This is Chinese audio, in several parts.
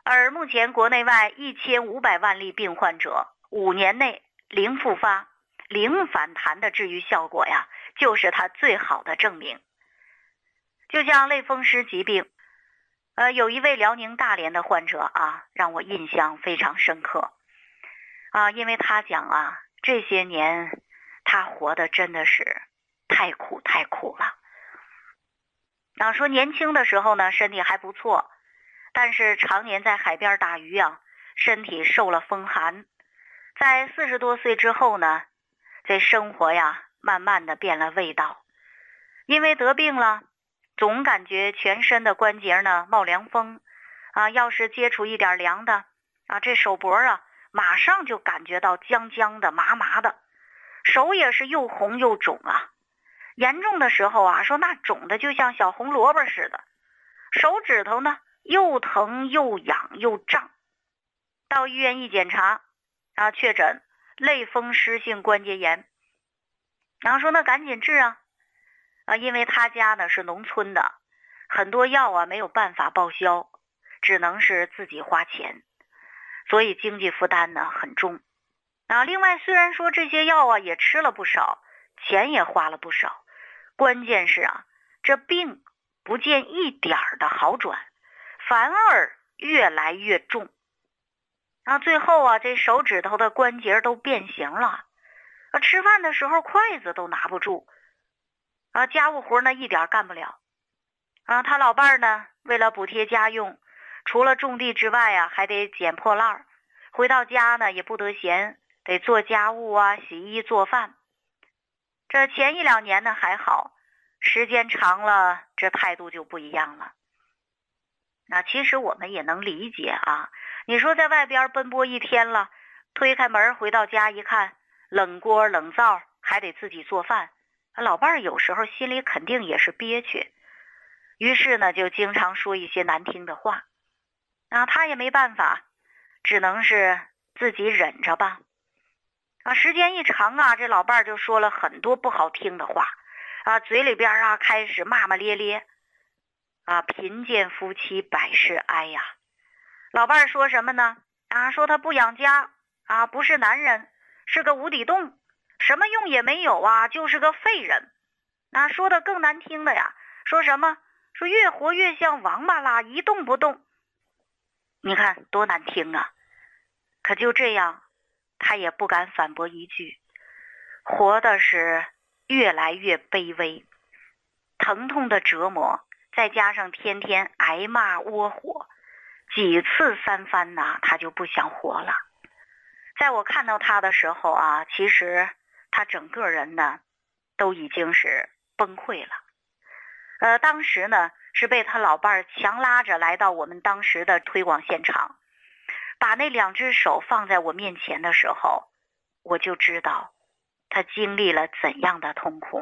而目前国内外1500万例病患者，5年内零复发、零反弹的治愈效果呀，就是它最好的证明。就像类风湿疾病，有一位辽宁大连的患者啊，让我印象非常深刻啊，因为他讲啊，这些年他活得真的是太苦了。说年轻的时候呢，身体还不错，但是常年在海边打鱼啊，身体受了风寒。在40多岁之后呢，这生活呀，慢慢的变了味道。因为得病了，总感觉全身的关节呢冒凉风啊，要是接触一点凉的啊，这手脖啊马上就感觉到僵僵的、麻麻的，手也是又红又肿啊。严重的时候啊，说那肿的就像小红萝卜似的，手指头呢又疼又痒又胀。到医院一检查啊，确诊类风湿性关节炎。然后说那赶紧治啊，因为他家呢是农村的，很多药啊没有办法报销，只能是自己花钱，所以经济负担呢很重。另外虽然说这些药啊也吃了不少，钱也花了不少，关键是啊，这病不见一点的好转，反而越来越重。最后啊，这手指头的关节都变形了，吃饭的时候筷子都拿不住，家务活呢一点干不了。他老伴儿呢，为了补贴家用，除了种地之外啊，还得捡破烂，回到家呢也不得闲，得做家务啊，洗衣做饭。这前1、2年呢还好，时间长了，这态度就不一样了。其实我们也能理解啊，你说在外边奔波一天了，推开门回到家一看，冷锅冷灶，还得自己做饭，老伴儿有时候心里肯定也是憋屈，于是呢就经常说一些难听的话。他也没办法，只能是自己忍着吧。时间一长啊，这老伴儿就说了很多不好听的话嘴里边啊开始骂骂咧咧贫贱夫妻百事哀呀。老伴儿说什么呢？说他不养家不是男人，是个无底洞，什么用也没有就是个废人。说的更难听的呀，说什么？说越活越像王八啦，一动不动。你看多难听啊！可就这样，他也不敢反驳一句，活的是越来越卑微，疼痛的折磨，再加上天天挨骂窝火，几次3番他就不想活了。在我看到他的时候其实他整个人呢都已经是崩溃了。当时呢是被他老伴儿强拉着来到我们当时的推广现场，把那2只手放在我面前的时候，我就知道他经历了怎样的痛苦。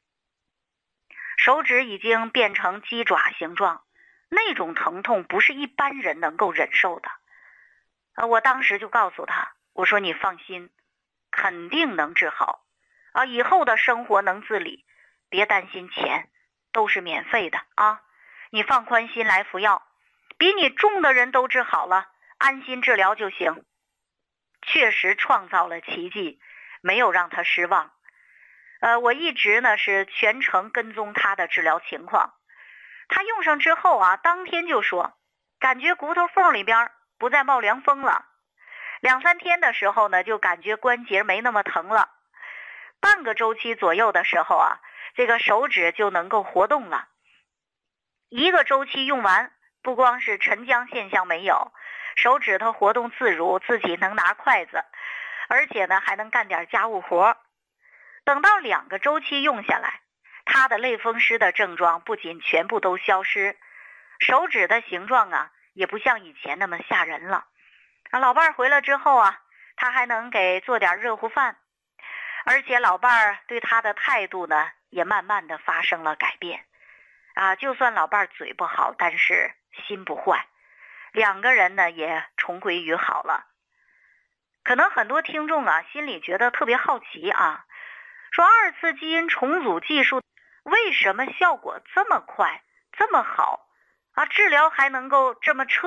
手指已经变成鸡爪形状，那种疼痛不是一般人能够忍受的。我当时就告诉他，我说你放心，肯定能治好以后的生活能自理，别担心钱，都是免费的你放宽心来服药，比你重的人都治好了，安心治疗就行。确实创造了奇迹，没有让他失望。我一直呢是全程跟踪他的治疗情况。他用上之后当天就说感觉骨头缝里边不再冒凉风了，2、3天的时候呢就感觉关节没那么疼了，半个周期左右的时候这个手指就能够活动了。1个周期用完，不光是沉僵现象没有，手指头活动自如，自己能拿筷子，而且呢还能干点家务活。等到2个周期用下来，他的类风湿的症状不仅全部都消失，手指的形状也不像以前那么吓人了。老伴儿回来之后他还能给做点热乎饭，而且老伴儿对他的态度呢也慢慢的发生了改变就算老伴儿嘴不好，但是心不坏，2个人呢也重归于好了。可能很多听众心里觉得特别好奇说2次基因重组技术为什么效果这么快这么好治疗还能够这么彻